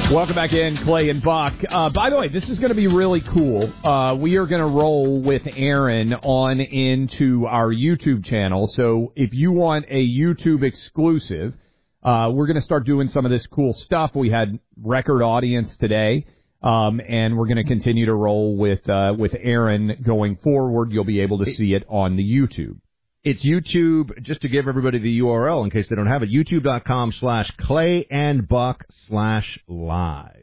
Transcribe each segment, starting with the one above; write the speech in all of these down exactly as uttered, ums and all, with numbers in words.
Welcome back in, Clay and Buck. Uh, by the way, this is going to be really cool. Uh, we are going to roll with Aaron on into our YouTube channel. So if you want a YouTube exclusive, uh, we're going to start doing some of this cool stuff. We had record audience today, um, and we're going to continue to roll with uh, with Aaron going forward. You'll be able to see it on the YouTube. It's YouTube, just to give everybody the U R L in case they don't have it, youtube.com slash Clay and Buck slash live.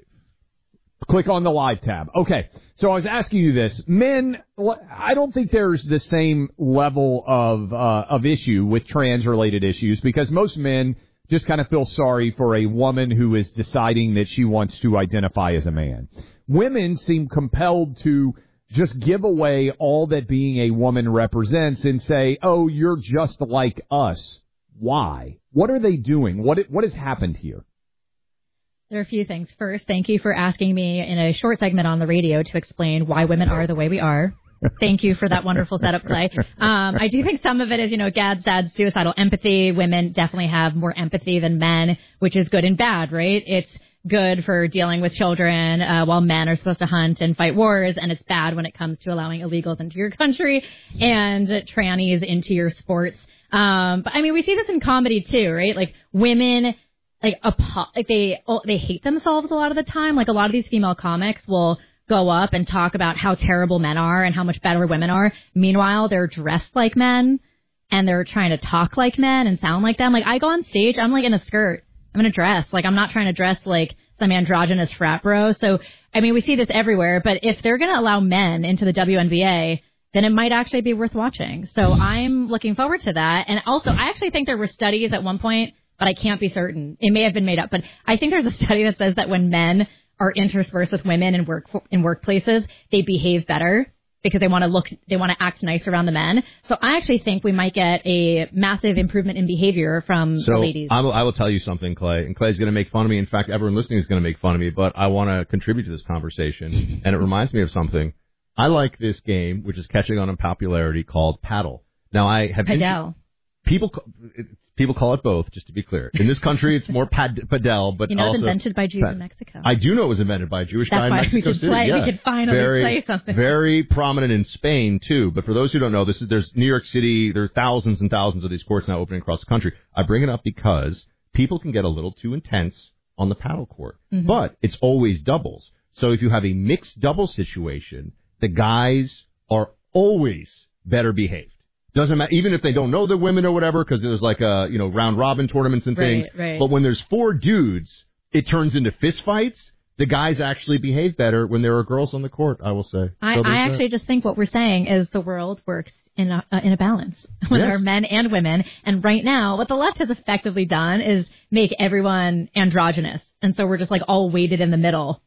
Click on the live tab. Okay, so I was asking you this. Men, I don't think there's the same level of uh, of issue with trans-related issues because most men just kind of feel sorry for a woman who is deciding that she wants to identify as a man. Women seem compelled to just give away all that being a woman represents and say, oh, you're just like us. Why? What are they doing? What What has happened here? There are a few things. First, thank you for asking me in a short segment on the radio to explain why women are the way we are. Thank you for that wonderful setup, Clay. Um, I do think some of it is, you know, Gad, sad, suicidal empathy. Women definitely have more empathy than men, which is good and bad, right? It's good for dealing with children uh, while men are supposed to hunt and fight wars, and it's bad when it comes to allowing illegals into your country and trannies into your sports. Um, but, I mean, we see this in comedy, too, right? Like, women, like, apo- like they oh, they hate themselves a lot of the time. Like, a lot of these female comics will go up and talk about how terrible men are and how much better women are. Meanwhile, they're dressed like men, and they're trying to talk like men and sound like them. Like, I go on stage, I'm, like, in a skirt. I'm in a dress. Like, I'm not trying to dress like some androgynous frat bro. So, I mean, we see this everywhere. But if they're going to allow men into the W N B A, then it might actually be worth watching. So I'm looking forward to that. And also, I actually think there were studies at one point, but I can't be certain. It may have been made up. But I think there's a study that says that when men are interspersed with women in work in workplaces, they behave better because they want to look, they want to act nice around the men. So I actually think we might get a massive improvement in behavior from so the ladies. I will, I will tell you something, Clay, and Clay's going to make fun of me. In fact, everyone listening is going to make fun of me, but I want to contribute to this conversation, and it reminds me of something. I like this game, which is catching on in popularity, called Paddle. Now, I have... Padel. People... It, People call it both, just to be clear. In this country, it's more pad- padel, but you know, also... it was invented by Jews pad- in Mexico. I do know it was invented by a Jewish That's guy in why Mexico we could City. play, Yeah. we could finally very, play something. Very prominent in Spain, too. But for those who don't know, this is there's New York City. There are thousands and thousands of these courts now opening across the country. I bring it up because people can get a little too intense on the paddle court. Mm-hmm. But it's always doubles. So if you have a mixed double situation, the guys are always better behaved. Doesn't matter, even if they don't know the women or whatever, because there's like a, you know, round robin tournaments and things. Right, right. But when there's four dudes, it turns into fist fights. The guys actually behave better when there are girls on the court, I will say. I, so I actually that. just think what we're saying is the world works in a, uh, in a balance when Yes. there are men and women. And right now, what the left has effectively done is make everyone androgynous. And so we're just like all weighted in the middle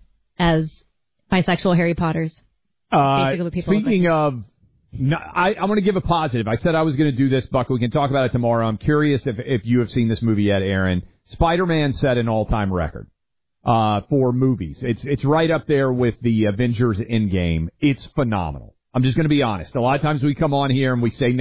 as bisexual Harry Potters. Uh, speaking of... No, I, I want to give a positive. I said I was going to do this, Buck. We can talk about it tomorrow. I'm curious if, if you have seen this movie yet, Aaron. Spider-Man set an all-time record uh, for movies. It's it's right up there with the Avengers Endgame. It's phenomenal. I'm just going to be honest. A lot of times we come on here and we say